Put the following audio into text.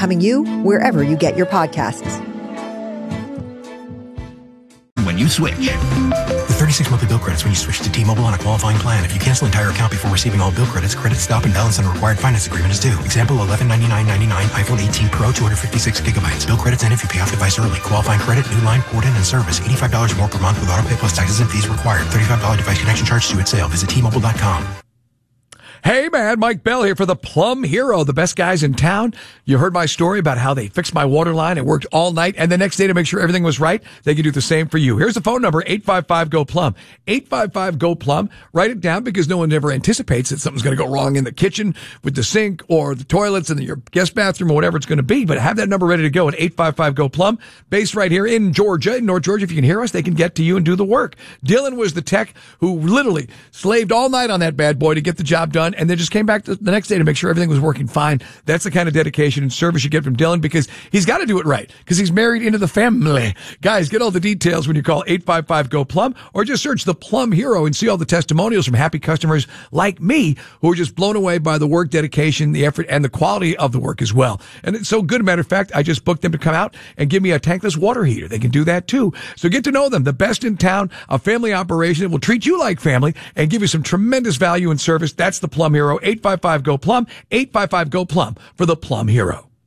Becoming You wherever you get your podcasts. When you switch. The 36 monthly bill credits when you switch to T-Mobile on a qualifying plan. If you cancel entire account before receiving all bill credits, credit stop and balance on required finance agreement is due. Example, $1199.99 iPhone 18 Pro, 256 gigabytes. Bill credits end if you pay off device early. Qualifying credit, new line, port in, and service. $85 more per month with autopay plus taxes and fees required. $35 device connection charge due at sale. Visit T-Mobile.com. Hey man, Mike Bell here for the Plum Hero, the best guys in town. You heard my story about how they fixed my water line. It worked all night, and the next day to make sure everything was right, they can do the same for you. Here's the phone number, 855-GO-PLUM. 855-GO-PLUM. Write it down because no one ever anticipates that something's going to go wrong in the kitchen with the sink or the toilets in your guest bathroom or whatever it's going to be. But have that number ready to go at 855-GO-PLUM. Based right here in Georgia, in North Georgia. If you can hear us, they can get to you and do the work. Dylan was the tech who literally slaved all night on that bad boy to get the job done, and then just came back the next day to make sure everything was working fine. That's the kind of dedication and service you get from Dylan because he's got to do it right because he's married into the family. Guys, get all the details when you call 855-GO-PLUM or just search the Plum Hero and see all the testimonials from happy customers like me who are just blown away by the work, dedication, the effort, and the quality of the work as well. And it's so good. Matter of fact, I just booked them to come out and give me a tankless water heater. They can do that too. So get to know them. The best in town, a family operation that will treat you like family and give you some tremendous value and service. That's the Plum Hero. 855-GO-PLUM, 855-GO-PLUM for the Plum Hero.